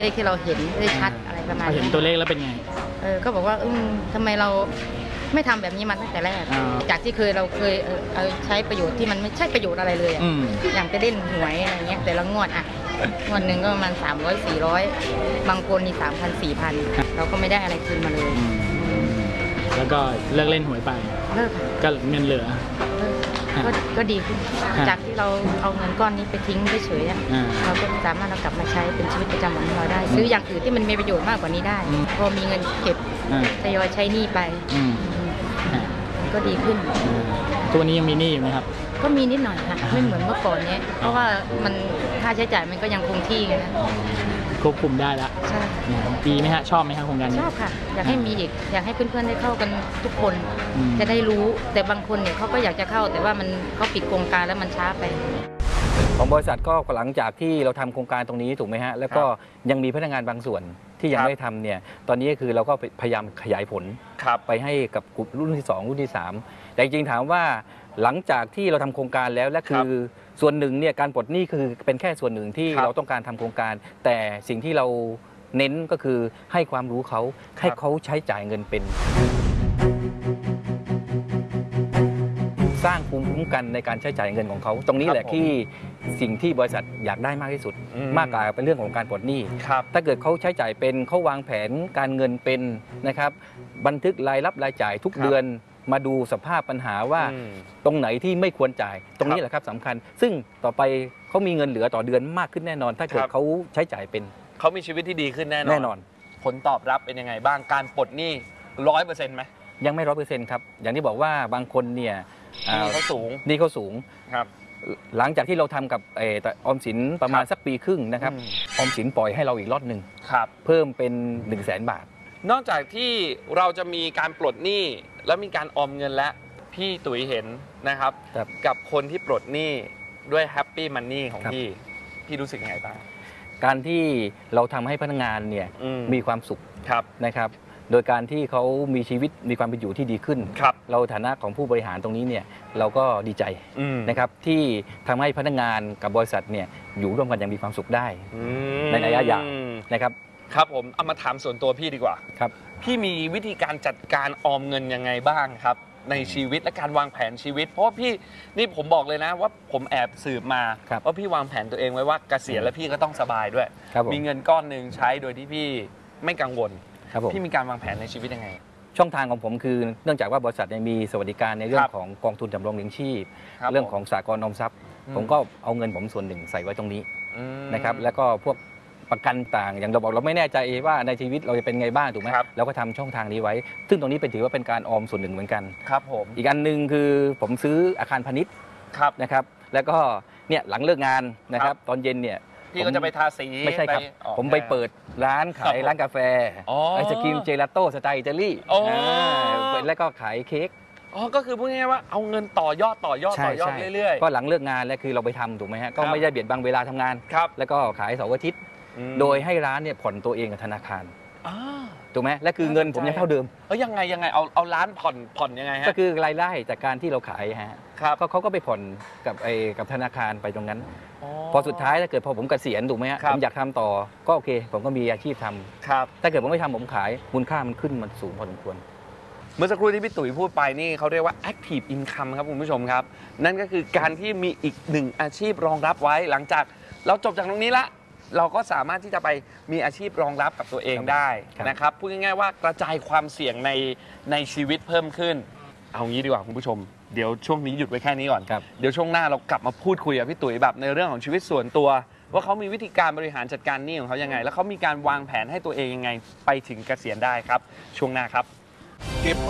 เลขที่เราเห็นได้ชัดอะไรประมาณนี้เห็นตัวเลขแล้วเป็นไงก็บอกว่าทำไมเราไม่ทำแบบนี้มาตั้งแต่แรกจากที่เราเคยเอาใช้ประโยชน์ที่มันไม่ใช่ประโยชน์อะไรเลยอย่างไปเล่นหวยอะไรเงี้ยแต่ละงวดงวดหนึ่งก็ประมาณ300-400บางคนนี่3,000-4,000เราก็ไม่ได้อะไรคืนมาเลยแล้วก็เลิกเล่นหวยไปเลิกก็เงินเหลือก็ดีขึ้นจากที่เราเอาเงินก้อนนี้ไปทิ้งเฉยๆเราก็สามารถเรากลับมาใช้เป็นชีวิตประจำวันของเราได้ซื้ออย่างอื่นที่มันมีประโยชน์มากกว่านี้ได้พอมีเงินเก็บทยอยใช้หนี้ไปก็ดีขึ้นตัวนี้ยังมีหนี้อยู่ไหมครับก็มีนิดหน่อยค่ะไม่เหมือนเมื่อก่อนนี้เพราะว่ามันค่าใช้จ่ายมันก็ยังคงที่ไงควบคุมได้แล้วใช่ดีไหมฮะชอบไหมครับโครงการนี้ชอบค่ะอยากให้มีอีกอยากให้เพื่อนๆได้เข้ากันทุกคนจะได้รู้แต่บางคนเนี่ยเขาก็อยากจะเข้าแต่ว่าเขาปิดโครงการแล้วมันช้าไปของบริษัทก็หลังจากที่เราทำโครงการตรงนี้ถูกไหมฮะแล้วก็ยังมีพนักงานบางส่วนที่ยังไม่ทำเนี่ยตอนนี้คือเราก็พยายามขยายผลไปให้กับกลุ่มรุ่นที่2รุ่นที่3แต่จริงๆถามว่าหลังจากที่เราทำโครงการแล้วและคือส่วนหนึ่งเนี่ยการปลดหนี้คือเป็นแค่ส่วนหนึ่งที่เราต้องการทำโครงการแต่สิ่งที่เราเน้นก็คือให้ความรู้เขาให้เขาใช้จ่ายเงินเป็นสร้างภูมิคุ้มกันในการใช้จ่ายเงินของเขาตรงนี้แหละที่สิ่งที่บริษัทอยากได้มากที่สุดมากกว่าเป็นเรื่องของการปลดหนี้ถ้าเกิดเขาใช้จ่ายเป็นเขาวางแผนการเงินเป็นนะครับบันทึกรายรับรายจ่ายทุกเดือนมาดูสภาพปัญหาว่าตรงไหนที่ไม่ควรจ่ายตรงนี้แหละครับสำคัญซึ่งต่อไปเขามีเงินเหลือต่อเดือนมากขึ้นแน่นอนถ้าเกิดเขาใช้จ่ายเป็นเขามีชีวิตที่ดีขึ้นแน่นอนผลตอบรับเป็นยังไงบ้างการปลดหนี้100%ไหมยังไม่100%ครับอย่างที่บอกว่าบางคนเนี่ยนี่เขาสูงครับหลังจากที่เราทำกับออมสินประมาณสักปีครึ่งนะครับออมสินปล่อยให้เราอีกล็อตหนึ่งเพิ่มเป็น100,000 บาทนอกจากที่เราจะมีการปลดหนี้แล้วมีการออมเงินและพี่ตุ๋ยเห็นนะครับกับคนที่ปลดหนี้ด้วยแฮปปี้มันนี่ของพี่รู้สึกยังไงบ้างการที่เราทำให้พนักงานเนี่ยมีความสุขนะครับโดยการที่เขามีชีวิตมีความเป็นอยู่ที่ดีขึ้นเราฐานะของผู้บริหารตรงนี้เนี่ยเราก็ดีใจนะครับที่ทำให้พนักงานกับบริษัทเนี่ยอยู่ร่วมกันอย่างมีความสุขได้ในระยะยาวนะครับครับผมเอามาถามส่วนตัวพี่ดีกว่าครับพี่มีวิธีการจัดการออมเงินยังไงบ้างครับในชีวิตและการวางแผนชีวิตเพราะว่าพี่นี่ผมบอกเลยนะว่าผมแอบสืบมาว่าพี่วางแผนตัวเองไว้ว่าเกษียณแล้วพี่ก็ต้องสบายด้วยมีเงินก้อนหนึ่งใช้โดยที่พี่ไม่กังวลพี่มีการวางแผนในชีวิตยังไงช่องทางของผมคือเนื่องจากว่าบริษัทมีสวัสดิการในเรื่องของกองทุนสำรองเลี้ยงชีพเรื่องของสหกรณ์ออมทรัพย์ผมก็เอาเงินผมส่วนหนึ่งใส่ไว้ตรงนี้นะครับแล้วก็พวกประกันต่างอย่างเราบอกเราไม่แน่ใจว่าในชีวิตเราจะเป็นไงบ้างถูกไหมเราก็ทำช่องทางนี้ไว้ซึ่งตรงนี้เป็นถือว่าเป็นการออมส่วนหนึ่งเหมือนกันครับผมอีกอันหนึ่งคือผมซื้ออาคารพาณิชย์นะครับแล้วก็เนี่ยหลังเลิกงานนะครับตอนเย็นเนี่ยพี่ก็จะไปทาสีไม่ใช่ครับผมไปเปิดร้านขายร้านกาแฟไอศกรีมเจลาโต้สไตล์อิตาลีแล้วก็ขายเค้กก็คือพูดง่ายๆว่าเอาเงินต่อยอดเรื่อยๆก็หลังเลิกงานแล้วคือเราไปทำถูกไหมฮะก็ไม่ได้เบียดบังเวลาทำงานแล้วก็ขายเสาร์อาทิตย์โดยให้ร้านเนี่ยผ่อนตัวเองกับธนาคารถูกไหมและคือเงินผมยังเท่าเดิมยังไงเอาร้านผ่อนยังไงฮะก็คือรายได้จากการที่เราขายฮะเขาก็ไปผ่อนกับธนาคารไปตรงนั้นพอสุดท้ายถ้าเกิดพอผมเกษียณถูกไหมฮะผมอยากทำต่อก็โอเคผมก็มีอาชีพทำถ้าเกิดผมไม่ทำผมขายมูลค่ามันขึ้นมันสูงพอสมควรเมื่อสักครู่ที่พี่ตุ๋ยพูดไปนี่เขาเรียกว่า active income ครับคุณผู้ชมครับนั่นก็คือการที่มีอีกหนึ่งอาชีพรองรับไว้หลังจากเราจบจากตรงนี้ละเราก็สามารถที่จะไปมีอาชีพรองรับกับตัวเองได้นะครับพูดง่ายๆว่ากระจายความเสี่ยงในชีวิตเพิ่มขึ้นเอางี้ดีกว่าคุณผู้ชมเดี๋ยวช่วงนี้หยุดไว้แค่นี้ก่อนเดี๋ยวช่วงหน้าเรากลับมาพูดคุยกับพี่ตุ๋ยแบบในเรื่องของชีวิตส่วนตัวว่าเขามีวิธีการบริหารจัดการหนี้ของเขายังไงแล้วเขามีการวางแผนให้ตัวเองยังไงไปถึงเกษียณได้ครับช่วงหน้าครับ